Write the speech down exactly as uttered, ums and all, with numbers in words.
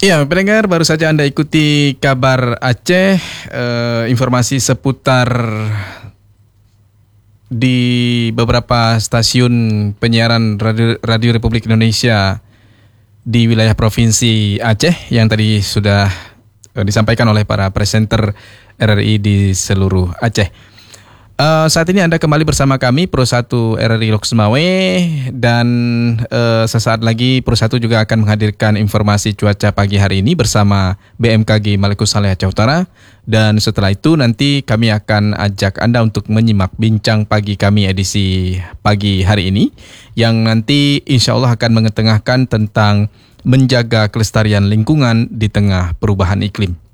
Ya, pendengar, baru saja Anda ikuti kabar Aceh, eh, informasi seputar di beberapa stasiun penyiaran Radio, Radio Republik Indonesia di wilayah Provinsi Aceh yang tadi sudah eh, disampaikan oleh para presenter R R I di seluruh Aceh. Uh, saat ini Anda kembali bersama kami Pro satu R R I Lok Semawe dan uh, sesaat lagi Pro satu juga akan menghadirkan informasi cuaca pagi hari ini bersama B M K G Maluku Saleh Aceh Utara, dan setelah itu nanti kami akan ajak Anda untuk menyimak bincang pagi kami edisi pagi hari ini yang nanti insya Allah akan mengetengahkan tentang menjaga kelestarian lingkungan di tengah perubahan iklim.